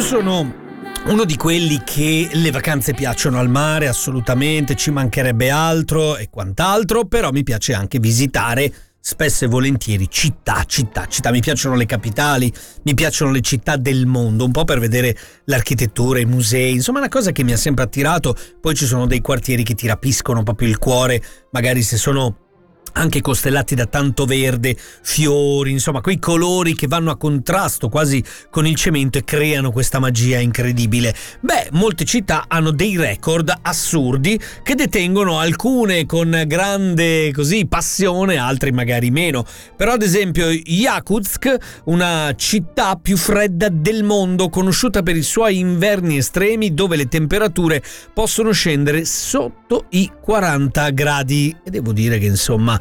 sono uno di quelli che le vacanze piacciono al mare, assolutamente, ci mancherebbe altro e quant'altro, però mi piace anche visitare spesso e volentieri città. Mi piacciono le capitali, mi piacciono le città del mondo, un po' per vedere l'architettura, i musei, insomma una cosa che mi ha sempre attirato. Poi ci sono dei quartieri che ti rapiscono proprio il cuore, magari se sono anche costellati da tanto verde, fiori, insomma quei colori che vanno a contrasto quasi con il cemento e creano questa magia incredibile. Molte città hanno dei record assurdi che detengono, alcune con grande passione, altre magari meno. Però ad esempio Yakutsk, una città più fredda del mondo, conosciuta per i suoi inverni estremi dove le temperature possono scendere sotto i 40 gradi, e devo dire che insomma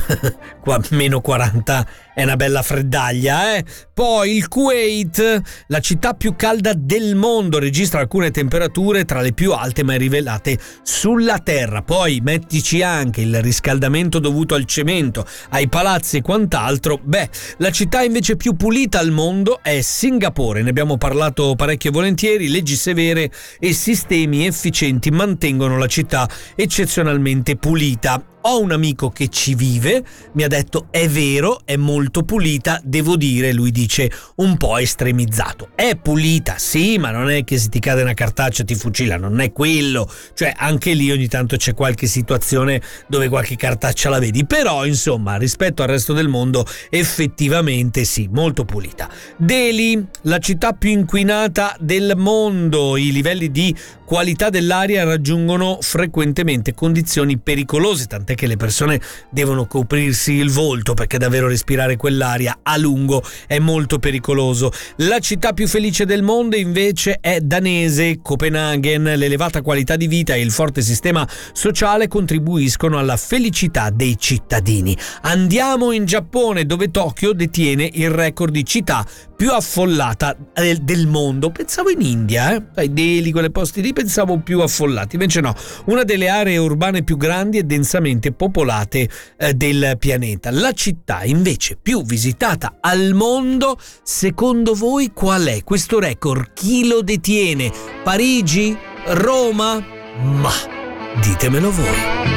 qua meno 40 è una bella freddaglia, Poi il Kuwait, la città più calda del mondo, registra alcune temperature tra le più alte mai rivelate sulla Terra. Poi mettici anche il riscaldamento dovuto al cemento, ai palazzi e quant'altro. La città invece più pulita al mondo è Singapore, ne abbiamo parlato parecchio volentieri. Leggi severe e sistemi efficienti mantengono la città eccezionalmente pulita. Ho un amico che ci vive, mi ha detto è vero, è molto pulita, devo dire, lui dice, un po' estremizzato. È pulita, sì, ma non è che se ti cade una cartaccia ti fucila, non è quello. Cioè anche lì ogni tanto c'è qualche situazione dove qualche cartaccia la vedi, però insomma rispetto al resto del mondo effettivamente sì, molto pulita. Delhi, la città più inquinata del mondo, i livelli di qualità dell'aria raggiungono frequentemente condizioni pericolose, tant'è che le persone devono coprirsi il volto perché davvero respirare quell'aria a lungo è molto pericoloso. La città più felice del mondo invece è danese, Copenaghen. L'elevata qualità di vita e il forte sistema sociale contribuiscono alla felicità dei cittadini. Andiamo in Giappone, dove Tokyo detiene il record di città più affollata del mondo. Pensavo in India, Delhi, quelle posti lì pensavo più affollati, invece no, una delle aree urbane più grandi e densamente popolate del pianeta. La città invece più visitata al mondo, secondo voi qual è? Questo record chi lo detiene? Parigi? Roma? Ma ditemelo voi.